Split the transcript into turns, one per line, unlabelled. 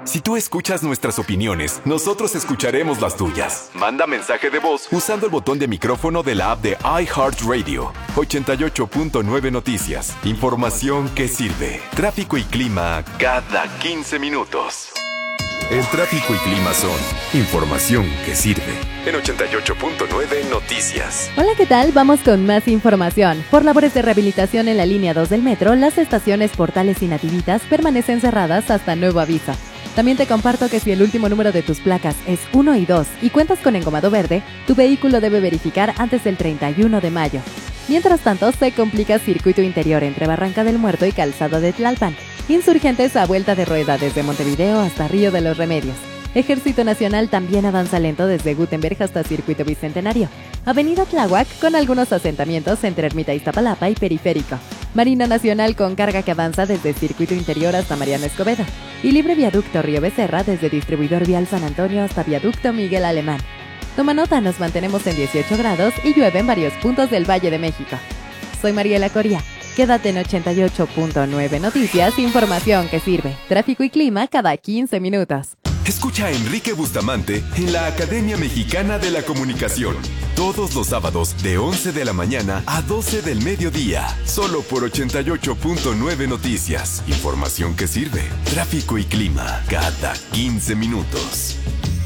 Si tú escuchas nuestras opiniones, nosotros escucharemos las tuyas. Manda mensaje de voz usando el botón de micrófono de la app de iHeartRadio. 88.9 Noticias. Información que sirve. Tráfico y clima cada 15 minutos. El tráfico y clima son información que sirve. En 88.9 Noticias.
Hola, ¿qué tal? Vamos con más información. Por labores de rehabilitación en la línea 2 del metro, las estaciones Portales y Nativitas permanecen cerradas hasta nuevo aviso. También te comparto que si el último número de tus placas es 1 y 2 y cuentas con engomado verde, tu vehículo debe verificar antes del 31 de mayo. Mientras tanto, se complica circuito interior entre Barranca del Muerto y Calzada de Tlalpan. Insurgentes a vuelta de rueda desde Montevideo hasta Río de los Remedios. Ejército Nacional también avanza lento desde Gutenberg hasta Circuito Bicentenario. Avenida Tláhuac con algunos asentamientos entre Ermita Iztapalapa y Periférico. Marina Nacional con carga que avanza desde Circuito Interior hasta Mariano Escobedo. Y libre viaducto Río Becerra desde Distribuidor Vial San Antonio hasta Viaducto Miguel Alemán. Toma nota, nos mantenemos en 18 grados y llueve en varios puntos del Valle de México. Soy Mariela Coria. Quédate en 88.9 Noticias, información que sirve. Tráfico y clima cada 15 minutos.
Escucha a Enrique Bustamante en la Academia Mexicana de la Comunicación. Todos los sábados de 11 de la mañana a 12 del mediodía. Solo por 88.9 Noticias. Información que sirve. Tráfico y clima cada 15 minutos.